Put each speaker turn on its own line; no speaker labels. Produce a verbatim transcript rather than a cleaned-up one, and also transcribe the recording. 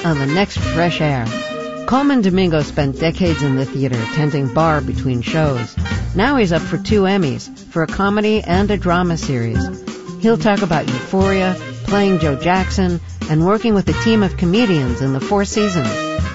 on the next Fresh Air. Coleman Domingo spent decades in the theater, tending bar between shows. Now he's up for two Emmys, for a comedy and a drama series. He'll talk about Euphoria, playing Joe Jackson, and working with a team of comedians in the Four Seasons.